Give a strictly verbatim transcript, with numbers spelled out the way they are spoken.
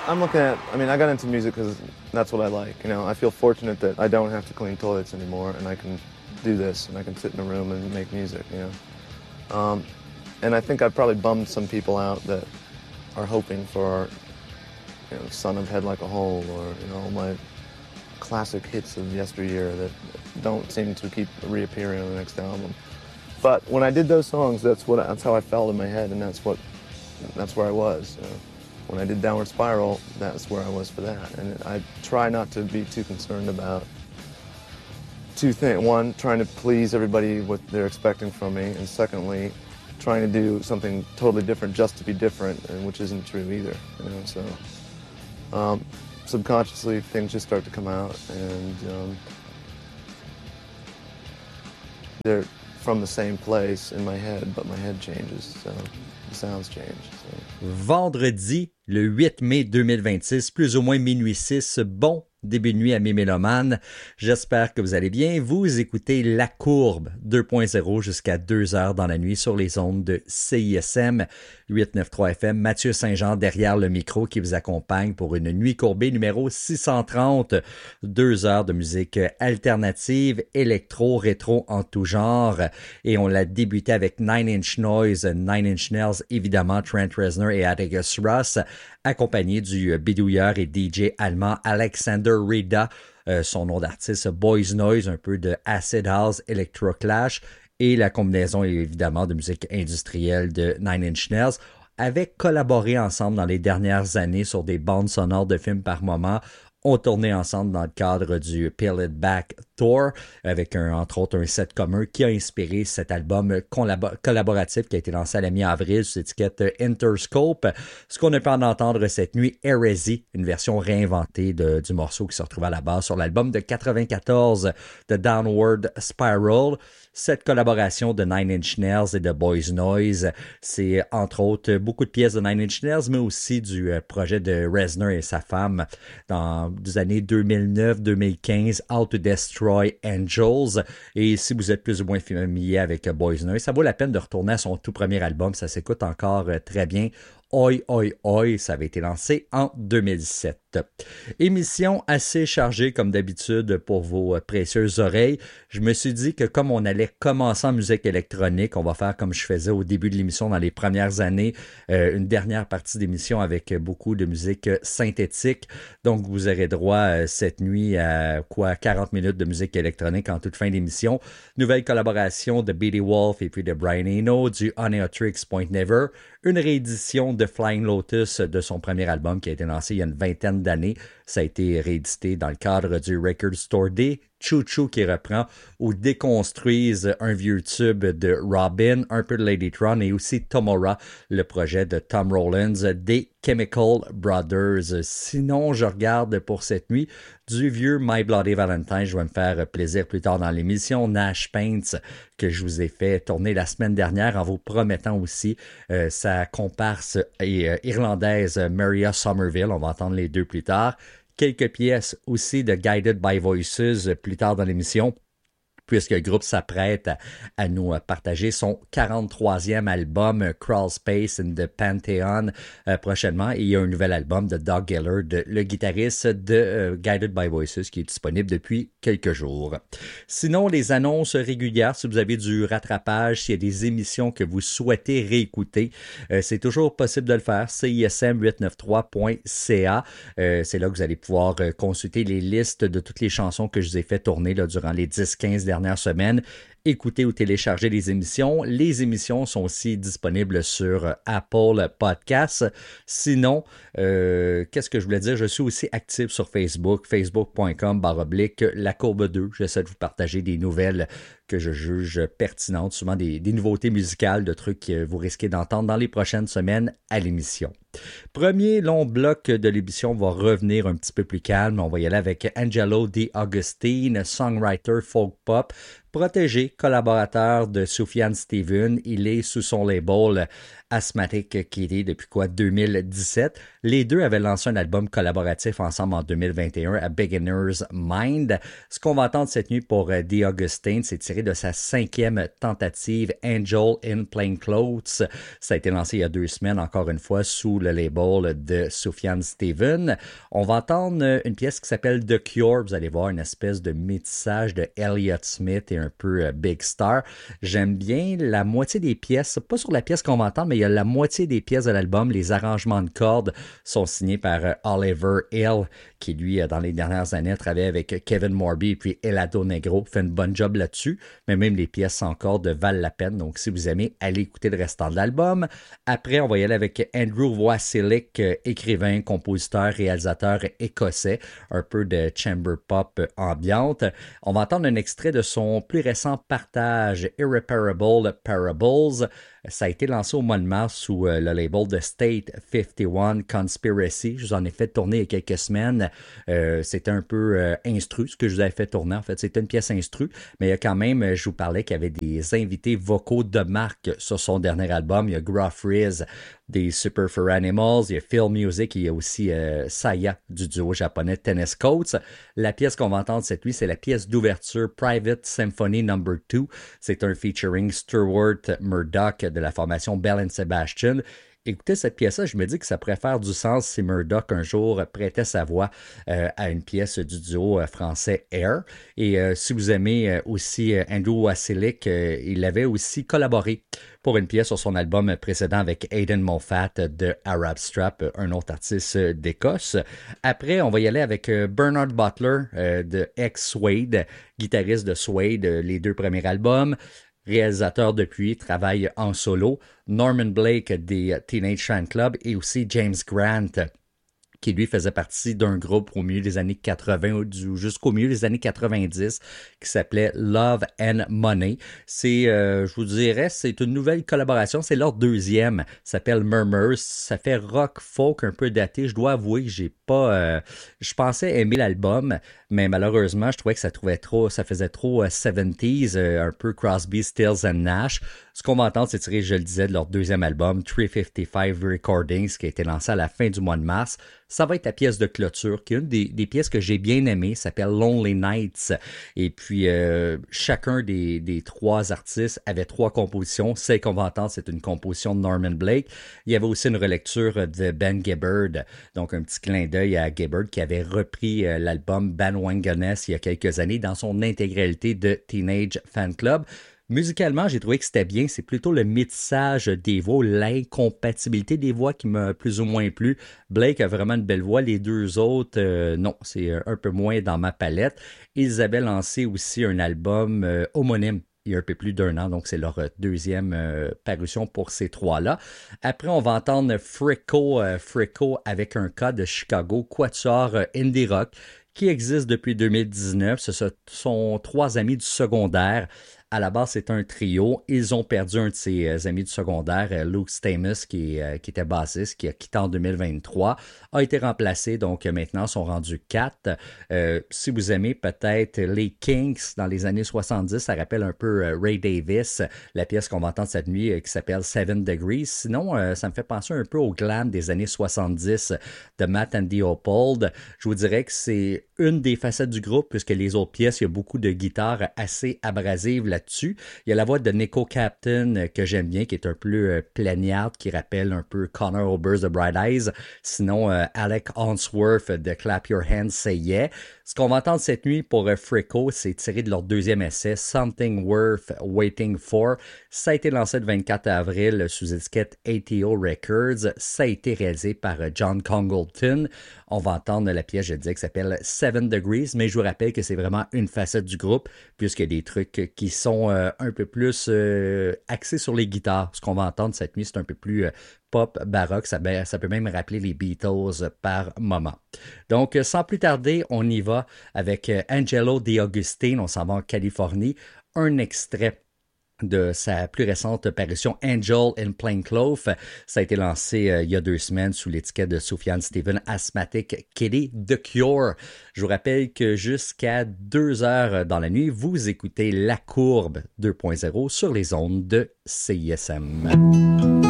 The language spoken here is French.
I'm looking at, I mean, I got into music because that's what I like. You know, I feel fortunate that I don't have to clean toilets anymore and I can do this and I can sit in a room and make music, you know. Um, and I think I've probably bummed some people out that are hoping for, you know, Son of Head Like a Hole or, you know, my classic hits of yesteryear that don't seem to keep reappearing on the next album. But when I did those songs, that's what that's how I felt in my head, and that's what that's where I was. You know. When I did Downward Spiral, that's where I was for that. And I try not to be too concerned about two things. One, trying to please everybody what they're expecting from me, and secondly, trying to do something totally different just to be different, and which isn't true either. You know, so um, subconsciously things just start to come out, and um, they're from the same place in my head, but my head changes, so the sounds change. So. Vendredi, le huit mai deux mille vingt-six, plus ou moins minuit six, bon début de nuit à mes mélomanes. J'espère que vous allez bien. Vous écoutez La Courbe deux point zéro jusqu'à deux heures dans la nuit sur les ondes de C I S M huit cent quatre-vingt-trois F M. Mathieu Saint-Jean derrière le micro qui vous accompagne pour une nuit courbée numéro six cent trente. Deux heures de musique alternative, électro, rétro en tout genre. Et on l'a débuté avec Nine Inch Noise, Nine Inch Nails, évidemment Trent Reznor et Atticus Ross, accompagné du bidouilleur et D J allemand Alexander Reda, euh, son nom d'artiste Boys Noise, un peu de Acid House, Electro Clash, et la combinaison évidemment de musique industrielle de Nine Inch Nails, avaient collaboré ensemble dans les dernières années sur des bandes sonores de films par moment, ont tourné ensemble dans le cadre du Peel It Back Tour, avec un, entre autres un set commun qui a inspiré cet album collabo- collaboratif qui a été lancé à la mi-avril sous l'étiquette Interscope. Ce qu'on a pu en entendre cette nuit, Heresy, une version réinventée de, du morceau qui se retrouve à la base sur l'album de quatre-vingt-quatorze de Downward Spiral. Cette collaboration de Nine Inch Nails et de Boys Noise, c'est entre autres beaucoup de pièces de Nine Inch Nails, mais aussi du projet de Reznor et sa femme dans des années deux mille neuf deux mille quinze, How to Destroy Angels. Et si vous êtes plus ou moins familier avec Boys Noise, ça vaut la peine de retourner à son tout premier album, ça s'écoute encore très bien. Oi, oi, oi, ça avait été lancé en deux mille dix-sept. Émission assez chargée comme d'habitude pour vos précieuses oreilles. Je me suis dit que comme on allait commencer en musique électronique, on va faire comme je faisais au début de l'émission dans les premières années, euh, une dernière partie d'émission avec beaucoup de musique synthétique. Donc vous aurez droit euh, cette nuit à quoi quarante minutes de musique électronique en toute fin d'émission. Nouvelle collaboration de Beatty Wolf et puis de Brian Eno, du Oneotrix Point Never, une réédition de Flying Lotus de son premier album qui a été lancé il y a une vingtaine d'années. Ça a été réédité dans le cadre du Record Store Day. Choo Choo qui reprend ou déconstruise un vieux tube de Robin, un peu de Ladytron et aussi Tomorrow, le projet de Tom Rowlands des Chemical Brothers. Sinon, je regarde pour cette nuit du vieux My Bloody Valentine. Je vais me faire plaisir plus tard dans l'émission Nash Paints que je vous ai fait tourner la semaine dernière en vous promettant aussi euh, sa comparse euh, irlandaise Maria Somerville. On va entendre les deux plus tard. Quelques pièces aussi de Guided by Voices plus tard dans l'émission, puisque le groupe s'apprête à, à nous partager son quarante-troisième album Crawl Space in the Pantheon euh, prochainement. Et il y a un nouvel album de Doug Geller, de, le guitariste de euh, Guided by Voices, qui est disponible depuis quelques jours. Sinon, les annonces régulières, si vous avez du rattrapage, s'il y a des émissions que vous souhaitez réécouter, euh, c'est toujours possible de le faire. C I S M huit cent quatre-vingt-trois point C A. Euh, c'est là que vous allez pouvoir euh, consulter les listes de toutes les chansons que je vous ai fait tourner là, durant les dix quinze dernières semaines. Écoutez ou télécharger les émissions. Les émissions sont aussi disponibles sur Apple Podcasts. Sinon, euh, qu'est-ce que je voulais dire? Je suis aussi actif sur Facebook, facebook.com barre oblique la courbe deux. J'essaie de vous partager des nouvelles que je juge pertinentes, souvent des, des nouveautés musicales, de trucs que vous risquez d'entendre dans les prochaines semaines à l'émission. Premier long bloc de l'émission va revenir un petit peu plus calme. On va y aller avec Angelo D. Augustine, songwriter folk pop, Protégé, collaborateur de Sufjan Stevens, il est sous son label Asthmatic Kitty depuis quoi deux mille dix-sept. Les deux avaient lancé un album collaboratif ensemble en deux mille vingt et un à Beginner's Mind. Ce qu'on va entendre cette nuit pour The Augustine, c'est tiré de sa cinquième tentative Angel in Plain Clothes. Ça a été lancé il y a deux semaines, encore une fois, sous le label de Sufjan Stevens. On va entendre une pièce qui s'appelle The Cure. Vous allez voir une espèce de métissage de Elliott Smith et un peu uh, Big Star. J'aime bien la moitié des pièces, pas sur la pièce qu'on va entendre, mais il y a la moitié des pièces de l'album. Les arrangements de cordes sont signés par uh, Oliver Hill, qui lui, uh, dans les dernières années, a travaillé avec Kevin Morby et puis Helado Negro, fait une bonne job là-dessus, mais même les pièces sans cordes valent la peine. Donc, si vous aimez, allez écouter le restant de l'album. Après, on va y aller avec Andrew Wasylik, uh, écrivain, compositeur, réalisateur écossais, un peu de chamber pop ambiante. On va entendre un extrait de son plus récent partage, Irreparable Parables. Ça a été lancé au mois de mars sous euh, le label de State cinquante et un Conspiracy. Je vous en ai fait tourner il y a quelques semaines. Euh, c'était un peu euh, instru, ce que je vous avais fait tourner. En fait, c'était une pièce instru, mais il y a quand même, je vous parlais qu'il y avait des invités vocaux de marque sur son dernier album. Il y a Gruff Riz des Super Fur Animals, il y a Phil Music, il y a aussi euh, Saya du duo japonais Tennis Coats. La pièce qu'on va entendre cette nuit, c'est la pièce d'ouverture Private Symphony number two. C'est un featuring Stuart Murdoch de la formation Bell and Sebastian. Écoutez cette pièce-là, je me dis que ça pourrait faire du sens si Murdoch un jour prêtait sa voix euh, à une pièce du duo euh, français Air. Et euh, si vous aimez euh, aussi euh, Andrew Wasylik, euh, il avait aussi collaboré pour une pièce sur son album précédent avec Aidan Moffat de Arab Strap, un autre artiste d'Écosse. Après, on va y aller avec euh, Bernard Butler euh, de ex-Suede, guitariste de Suede, les deux premiers albums. Réalisateur depuis, travaille en solo, Norman Blake des Teenage Fan Club et aussi James Grant, qui lui faisait partie d'un groupe au milieu des années quatre-vingts jusqu'au milieu des années quatre-vingt-dix qui s'appelait Love and Money. C'est, euh, je vous dirais, c'est une nouvelle collaboration. C'est leur deuxième. Ça s'appelle Murmurs. Ça fait rock folk un peu daté. Je dois avouer que j'ai pas... Euh, je pensais aimer l'album, mais malheureusement, je trouvais que ça trouvait trop, ça faisait trop euh, soixante-dix, euh, un peu Crosby, Stills and Nash. Ce qu'on va entendre, c'est tiré, je le disais, de leur deuxième album, trois cent cinquante-cinq Recordings, qui a été lancé à la fin du mois de mars. Ça va être la pièce de clôture, qui est une des, des pièces que j'ai bien aimées, s'appelle Lonely Nights. Et puis, euh, chacun des, des trois artistes avait trois compositions. Celle qu'on va entendre, c'est une composition de Norman Blake. Il y avait aussi une relecture de Ben Gibbard, donc un petit clin d'œil à Gibbard, qui avait repris euh, l'album Bandwagoness il y a quelques années dans son intégralité de Teenage Fan Club. Musicalement, j'ai trouvé que c'était bien. C'est plutôt le métissage des voix, l'incompatibilité des voix qui m'a plus ou moins plu. Blake a vraiment une belle voix. Les deux autres, euh, non, c'est un peu moins dans ma palette. Ils avaient lancé aussi un album euh, homonyme il y a un peu plus d'un an, donc c'est leur deuxième euh, parution pour ces trois-là. Après, on va entendre Fricko, euh, Fricko avec un cas de Chicago, quatuor euh, indie rock, qui existe depuis deux mille dix-neuf. Ce sont trois amis du secondaire. À la base, c'est un trio. Ils ont perdu un de ses amis du secondaire, Luke Stamos, qui, euh, qui était bassiste, qui a quitté en deux mille vingt-trois, a été remplacé. Donc maintenant, ils sont rendus quatre. Euh, si vous aimez peut-être les Kinks dans les années soixante-dix, ça rappelle un peu euh, Ray Davis, la pièce qu'on va entendre cette nuit euh, qui s'appelle Seven Degrees. Sinon, euh, ça me fait penser un peu au glam des années soixante-dix de Matt and Leopold. Je vous dirais que c'est une des facettes du groupe, puisque les autres pièces, il y a beaucoup de guitares assez abrasives là-dessus. Il y a la voix de Nico Captain que j'aime bien, qui est un peu euh, plaignarde, qui rappelle un peu Connor Oberst de Bright Eyes. Sinon, euh, Alec Onsworth de Clap Your Hands, Say Yeah. Ce qu'on va entendre cette nuit pour euh, Fricko, c'est tiré de leur deuxième essai, Something Worth Waiting For. Ça a été lancé le vingt-quatre avril sous étiquette A T O Records. Ça a été réalisé par euh, John Congleton. On va entendre la pièce, je disais, qui s'appelle Seven Degrees, mais je vous rappelle que c'est vraiment une facette du groupe, puisqu'il y a des trucs qui sont euh, un peu plus euh, axés sur les guitares. Ce qu'on va entendre cette nuit, c'est un peu plus euh, pop, baroque. Ça, ça peut même rappeler les Beatles par moment. Donc, sans plus tarder, on y va avec Angelo De Augustine. On s'en va en Californie. Un extrait de sa plus récente parution Angel in Plainclothes. Ça a été lancé euh, il y a deux semaines sous l'étiquette de Sufjan Stevens Asthmatic Kitty The Cure. Je vous rappelle que jusqu'à deux heures dans la nuit, vous écoutez La Courbe deux point zéro sur les ondes de C I S M.